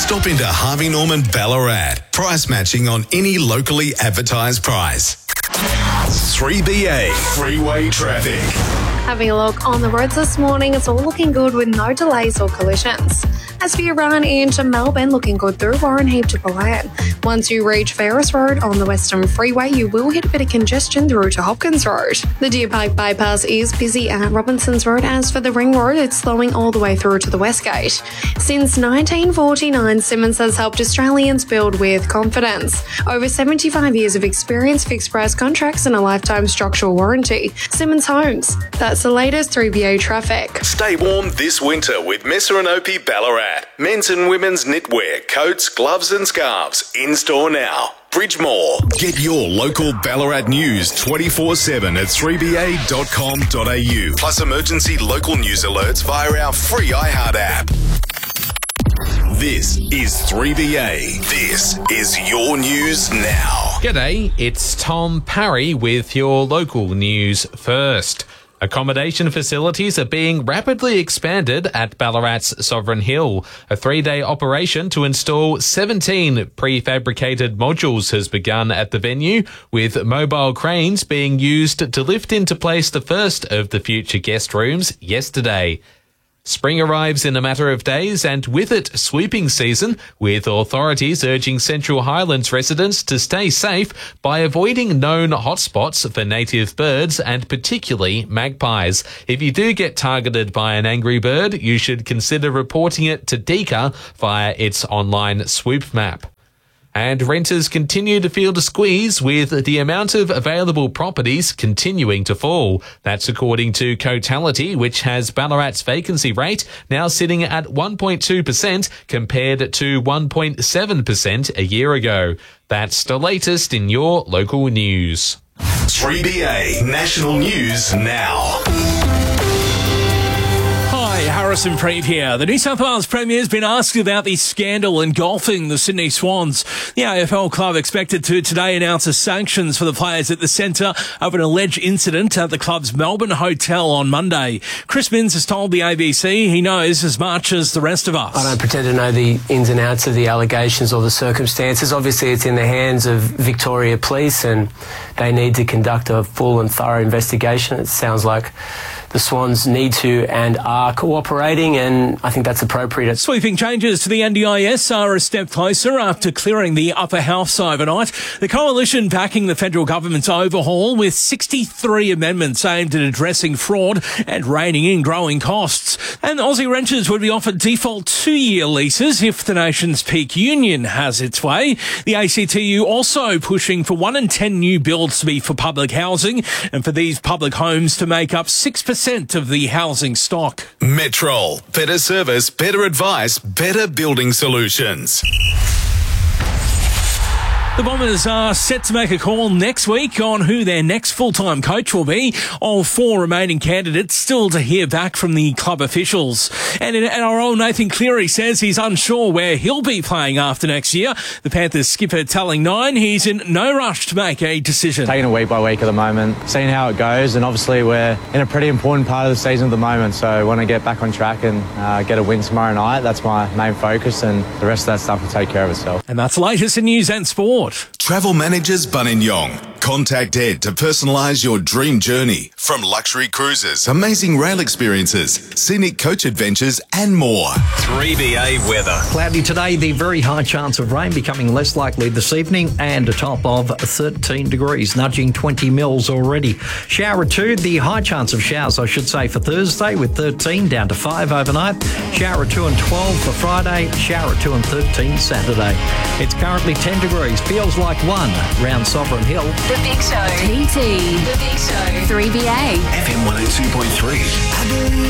Stop into Harvey Norman Ballarat. Price matching on any locally advertised price. 3BA Freeway Traffic. Having a look on the roads this morning, it's all looking good with no delays or collisions. As for your run into Melbourne, looking good through Warren Heap to Palan. Once you reach Ferris Road on the Western Freeway, you will hit a bit of congestion through to Hopkins Road. The Deer Park bypass is busy at Robinsons Road. As for the Ring Road, it's slowing all the way through to the West Gate. Since 1949, Simmons has helped Australians build with confidence. Over 75 years of experience, fixed price contracts and a lifetime structural warranty. Simmons Homes. That's the latest 3BA traffic. Stay warm this winter with Messer&Opie Ballarat. Men's and women's knitwear, coats, gloves and scarves. In store now. Bridgemore. Get your local Ballarat news 24/7 at 3ba.com.au. Plus emergency local news alerts via our free iHeart app. This is 3BA. This is your news now. G'day, it's Tom Parry with your local news first. Accommodation facilities are being rapidly expanded at Ballarat's Sovereign Hill. A 3-day operation to install 17 prefabricated modules has begun at the venue, with mobile cranes being used to lift into place the first of the future guest rooms yesterday. Spring arrives in a matter of days, and with it, sweeping season, with authorities urging Central Highlands residents to stay safe by avoiding known hotspots for native birds and particularly magpies. If you do get targeted by an angry bird, you should consider reporting it to DECA via its online swoop map. And renters continue to feel the squeeze with the amount of available properties continuing to fall. That's according to Cotality, which has Ballarat's vacancy rate now sitting at 1.2% compared to 1.7% a year ago. That's the latest in your local news. 3BA National News Now. Harrison Preeve here. The New South Wales Premier's been asked about the scandal engulfing the Sydney Swans. The AFL club expected to today announce sanctions for the players at the centre of an alleged incident at the club's Melbourne hotel on Monday. Chris Minns has told the ABC he knows as much as the rest of us. I don't pretend to know the ins and outs of the allegations or the circumstances. Obviously, it's in the hands of Victoria Police and they need to conduct a full and thorough investigation. It sounds like the Swans need to and are cooperating, and I think that's appropriate. Sweeping changes to the NDIS are a step closer after clearing the upper house overnight. The coalition backing the federal government's overhaul with 63 amendments aimed at addressing fraud and reining in growing costs. And Aussie renters would be offered default 2-year leases if the nation's peak union has its way. The ACTU also pushing for 1 in 10 new builds to be for public housing and for these public homes to make up 6% of the housing stock. Metrol. Better service, better advice, better building solutions. The Bombers are set to make a call next week on who their next full-time coach will be. All 4 remaining candidates still to hear back from the club officials. And our own Nathan Cleary says he's unsure where he'll be playing after next year. The Panthers skipper telling Nine he's in no rush to make a decision. Taking it week by week at the moment, seeing how it goes, and obviously we're in a pretty important part of the season at the moment, so I want to get back on track and get a win tomorrow night. That's my main focus, and the rest of that stuff will take care of itself. And that's the latest in news and sport. Travel Managers Buninyong. Contact Ed to personalise your dream journey. From luxury cruises, amazing rail experiences, scenic coach adventures and more. 3BA weather. Cloudy today, the very high chance of rain becoming less likely this evening and a top of 13 degrees, nudging 20 mils already. Shower 2, the high chance of showers, I should say, for Thursday with 13 down to 5 overnight. Shower 2 and 12 for Friday. Shower 2 and 13 Saturday. It's currently 10 degrees, feels like 1 round Sovereign Hill. The Big Show. TT. The Big Show. 3BA. FM 102.3.